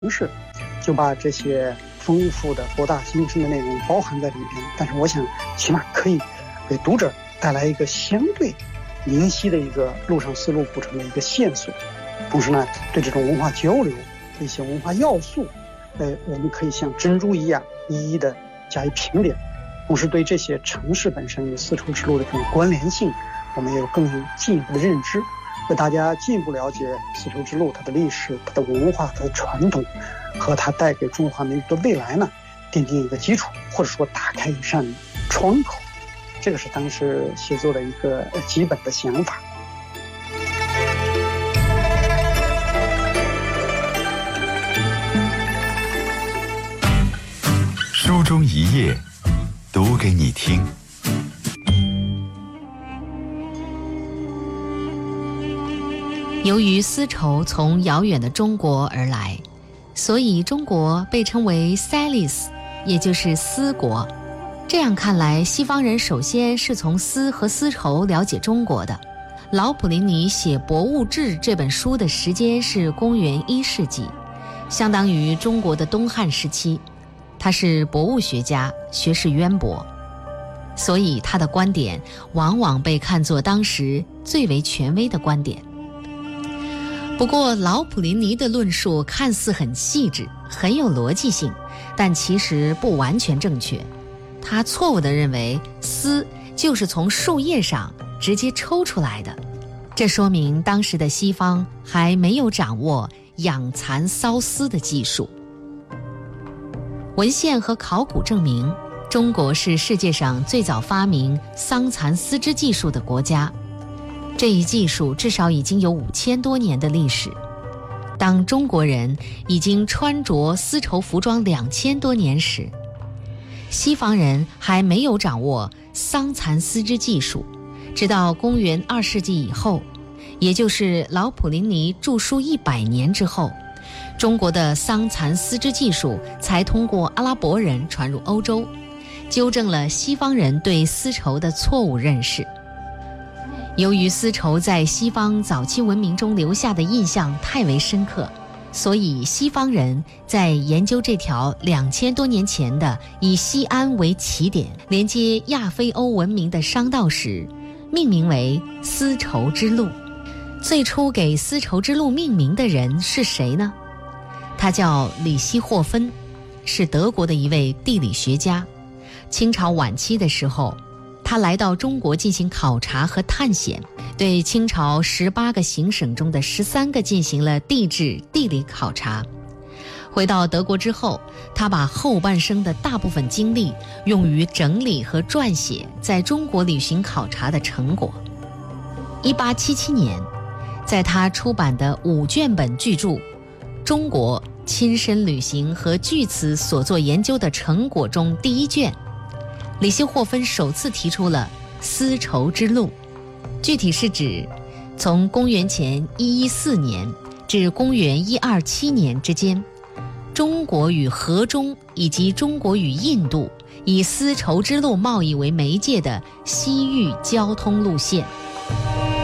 式，就把这些丰富的博大精深的内容包含在里边。但是我想起码可以给读者带来一个相对明晰的一个路上丝路补充的一个线索。同时呢，对这种文化交流的一些文化要素，我们可以像珍珠一样一一的加以评点。同时对这些城市本身与丝绸之路的这种关联性，我们也有更进一步的认知，为大家进一步了解丝绸之路它的历史、它的文化、它的传统和它带给中华民族的未来呢奠定一个基础，或者说打开一扇窗口。这个是当时写作的一个基本的想法。 书中一页，读给你听。 由于丝绸从遥远的中国而来，所以中国被称为 Salis， 也就是丝国。这样看来，西方人首先是从丝和丝绸了解中国的。老普林尼写《博物志》这本书的时间是公元1世纪，相当于中国的东汉时期。他是博物学家，学识渊博，所以他的观点往往被看作当时最为权威的观点。不过老普林尼的论述看似很细致，很有逻辑性，但其实不完全正确。他错误地认为丝就是从树叶上直接抽出来的，这说明当时的西方还没有掌握养蚕缫丝的技术。文献和考古证明，中国是世界上最早发明桑蚕丝织技术的国家。这一技术至少已经有5000多年的历史。当中国人已经穿着丝绸服装2000多年时，西方人还没有掌握桑蚕丝织技术，直到公元2世纪以后，也就是老普林尼著书100年之后，中国的桑蚕丝织技术才通过阿拉伯人传入欧洲，纠正了西方人对丝绸的错误认识。由于丝绸在西方早期文明中留下的印象太为深刻，所以西方人在研究这条2000多年前的以西安为起点连接亚非欧文明的商道时，命名为丝绸之路。最初给丝绸之路命名的人是谁呢？他叫李希霍芬，是德国的一位地理学家。清朝晚期的时候，他来到中国进行考察和探险，对清朝18个行省中的13个进行了地质地理考察。回到德国之后，他把后半生的大部分精力用于整理和撰写在中国旅行考察的成果。1877年，在他出版的5卷本巨著《中国亲身旅行和据此所做研究的成果》中第1卷，李希霍芬首次提出了丝绸之路，具体是指从公元前114年至公元127年之间，中国与河中以及中国与印度以丝绸之路贸易为媒介的西域交通路线。